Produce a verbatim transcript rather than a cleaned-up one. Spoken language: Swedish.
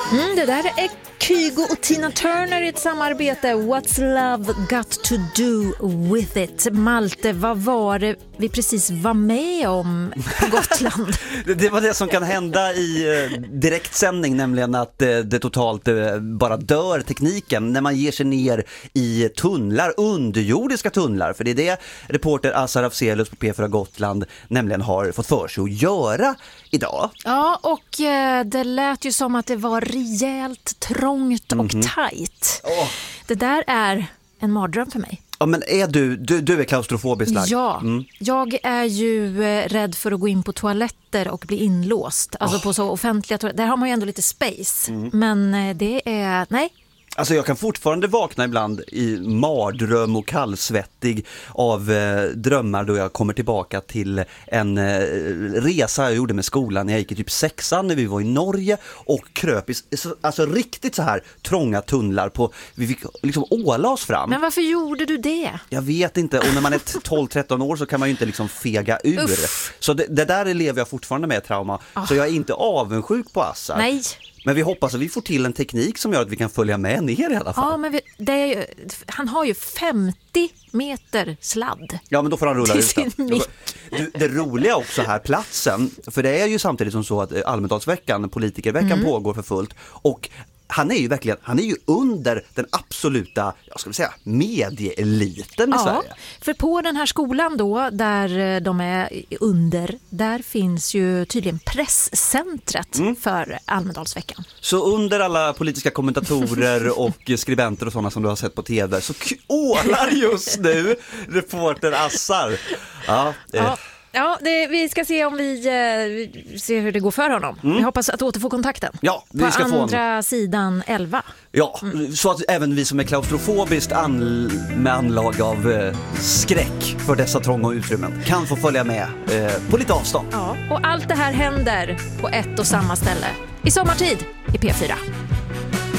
Mm, det där är Kygo och Tina Turner i ett samarbete. What's love got to do with it? Malte, vad var det vi precis var med om på Gotland? Det var det som kan hända i eh, direktsändning, nämligen att eh, det totalt eh, bara dör tekniken när man ger sig ner i tunnlar, underjordiska tunnlar. För det är det reporter Azar Afzelius på P fyra Gotland nämligen har fått för sig att göra idag. Ja, och eh, det lät ju som att det var rejält trångt och Mm-hmm. tajt. Oh. Det där är en mardröm för mig. Ja, men är du, du, du är klaustrofobisk lagd? Ja, mm. jag är ju eh, rädd för att gå in på toaletter och bli inlåst. Alltså oh. på så offentliga toaletter. Där har man ju ändå lite space. Mm. Men eh, det är, nej. Alltså jag kan fortfarande vakna ibland i mardröm och kallsvettig av eh, drömmar då jag kommer tillbaka till en eh, resa jag gjorde med skolan när jag gick i typ sexan när vi var i Norge och kröp i alltså riktigt så här trånga tunnlar på, vi fick liksom åla oss fram. Men varför gjorde du det? Jag vet inte, och när man är tolv tretton år så kan man ju inte liksom fega ur. Uff. Så det, det där lever jag fortfarande med trauma. Oh. Så jag är inte avundsjuk på Assar. Nej. Men vi hoppas att vi får till en teknik som gör att vi kan följa med ner i alla fall. Ja, men vi, det är ju, han har ju femtio meter sladd. Ja, men då får han rulla ut. Du, det roliga också här, platsen, för det är ju samtidigt som så att Almedalsveckan, politikerveckan mm. pågår för fullt. Och han är ju verkligen, han är ju under den absoluta, jag ska säga, medieeliten i ja, Sverige. För på den här skolan då, där de är under, där finns ju tydligen presscentret mm. för Almedalsveckan. Så under alla politiska kommentatorer och skribenter och sådana som du har sett på tv så ålar just nu reporter Assar. Ja, eh. ja. Ja, det, vi ska se om vi eh, ser hur det går för honom. Mm. Vi hoppas att återfå kontakten. Ja, vi på ska få andra honom. Sidan elva. Ja, mm. så att även vi som är klaustrofobiskt an- med anlag av eh, skräck för dessa trånga utrymmen kan få följa med eh, på lite avstånd. Ja, och allt det här händer på ett och samma ställe i sommartid i P fyra.